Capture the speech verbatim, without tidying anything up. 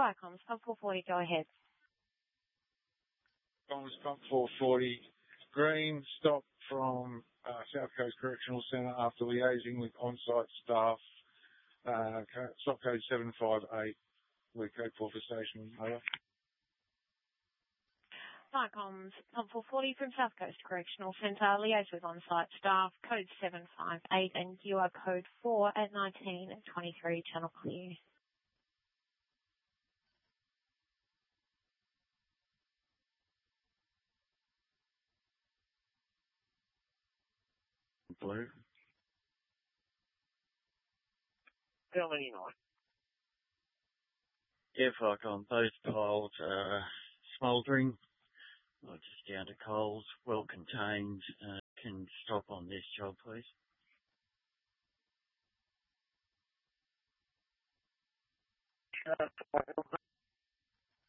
Viacom's pump four forty, go ahead. Comms pump four forty, green, stop from uh, South Coast Correctional Centre after liaising with on-site staff. Uh, stop code seven five eight, we're code four for station. Over. Viacom's pump four forty from South Coast Correctional Centre, liaise with on-site staff, code seven five eight, and you are code four at nineteen twenty-three, channel clear. Blue. Delany nine. Yeah, Viacom, both piles are smouldering, or just down to coals, well contained. Uh, can stop on this job, please. Uh,